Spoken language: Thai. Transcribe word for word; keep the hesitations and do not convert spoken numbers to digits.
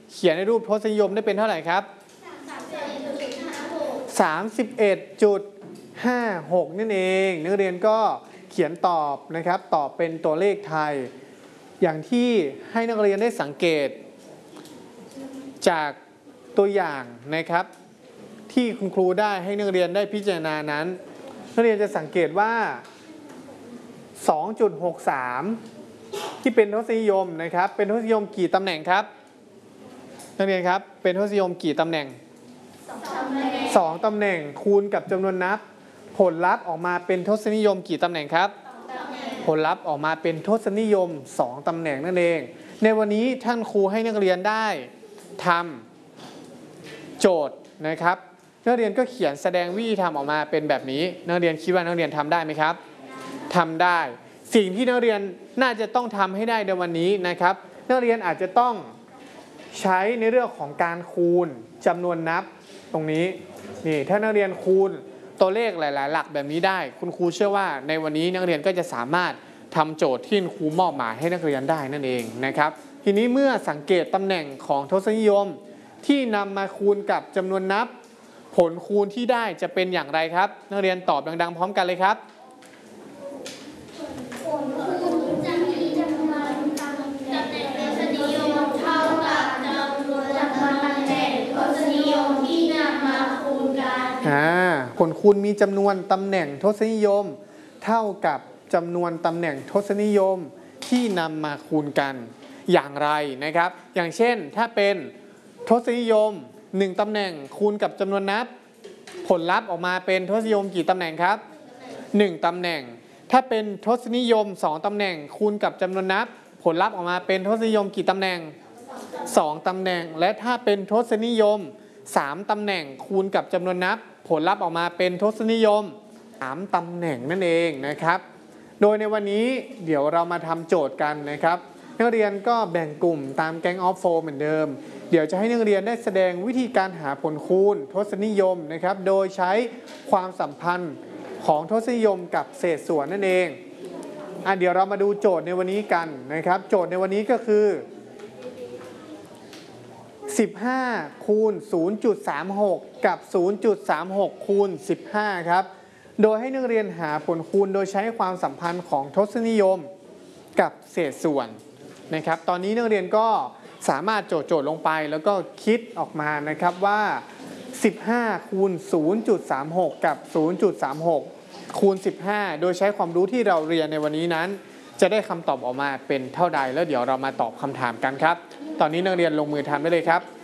เขียนในรูปทศนิยมได้เป็นเท่าไหร่ครับ สามสิบเอ็ดจุดห้าหก นั่นเองนักเรียนก็เขียนตอบนะครับตอบเป็นตัวเลขไทยอย่างที่ให้นักเรียนได้สังเกตจากตัวอย่างนะครับที่คุณครูได้ให้นักเรียนได้พิจารณานั้นนักเรียนจะสังเกตว่า สองจุดหกสาม ที่เป็นทศนิยมนะครับเป็นทศนิยมกี่ตำแหน่งครับนักเรียนครับเป็นทศนิยมกี่ตำแหน่งสองตำแหน่งคูณกับจำนวนนับผลลัพธ์ออกมาเป็นทศนิยมกี่ตำแหน่งครับผลลัพธ์ออกมาเป็นทศนิยมสองตำแหน่งนั่นเองในวันนี้ท่านครูให้นักเรียนได้ทำโจทย์นะครับนักเรียนก็เขียนแสดงวิธีทำออกมาเป็นแบบนี้นักเรียนคิดว่านักเรียนทำได้ไหมครับทำได้สิ่งที่นักเรียนน่าจะต้องทำให้ได้ในวันนี้นะครับนักเรียนอาจจะต้องใช้ในเรื่องของการคูณจำนวนนับตรงนี้นี่ถ้านักเรียนคูณตัวเลขหลายๆหลักแบบนี้ได้คุณครูเชื่อว่าในวันนี้นักเรียนก็จะสามารถทำโจทย์ที่ครูมอบหมายให้นักเรียนได้นั่นเองนะครับทีนี้เมื่อสังเกตตำแหน่งของทศนิยมที่นำมาคูณกับจำนวนนับผลคูณที่ได้จะเป็นอย่างไรครับนักเรียนตอบดังๆพร้อมกันเลยครับผลคูณจะมีจำนวนตำแหน่งทศนิยมเท่ากับจำนวนตำแหน่งทศนิยมที่นำมาคูณกันอ่าผลคูณมีจำนวนตำแหน่งทศนิยมเท่ากับจำนวนตำแหน่งทศนิยมที่นำมาคูณกันอย่างไรนะครับอย่างเช่นถ้าเป็นทศนิยมหนึ่งตำแหน่งคูณกับจำนวนนับผลลัพธ์ออกมาเป็นทศนิยมกี่ตำแหน่งครับหนึ่งตำแหน่งถ้าเป็นทศนิยมสองตำแหน่งคูณกับจำนวนนับผลลัพธ์ออกมาเป็นทศนิยมกี่ตำแหน่งสองตำแหน่งและถ้าเป็นทศนิยมสามตำแหน่งคูณกับจำนวนนับผลลัพธ์ออกมาเป็นทศนิยมสามตำแหน่งนั่นเองนะครับโดยในวันนี้เดี๋ยวเรามาทำโจทย์กันนะครับนักเรียนก็แบ่งกลุ่มตามแก๊งออฟโฟร์เหมือนเดิมเดี๋ยวจะให้นักเรียนได้แสดงวิธีการหาผลคูณทศนิยมนะครับโดยใช้ความสัมพันธ์ของทศนิยมกับเศษส่วนนั่นเองอ่ะเดี๋ยวเรามาดูโจทย์ในวันนี้กันนะครับโจทย์ในวันนี้ก็คือสิบห้าคูณ ศูนย์จุดสามหก กับ ศูนย์จุดสามหก คูณ สิบห้า ครับโดยให้นักเรียนหาผลคูณโดยใช้ความสัมพันธ์ของทศนิยมกับเศษส่วนนะครับตอนนี้นักเรียนก็สามารถโจทย์โจทย์ลงไปแล้วก็คิดออกมานะครับว่าสิบห้าคูณ ศูนย์จุดสามหก กับ ศูนย์จุดสามหก คูณ สิบห้า โดยใช้ความรู้ที่เราเรียนในวันนี้นั้นจะได้คำตอบออกมาเป็นเท่าใดแล้วเดี๋ยวเรามาตอบคำถามกันครับตอนนี้นักเรียนลงมือทำได้เลยครับ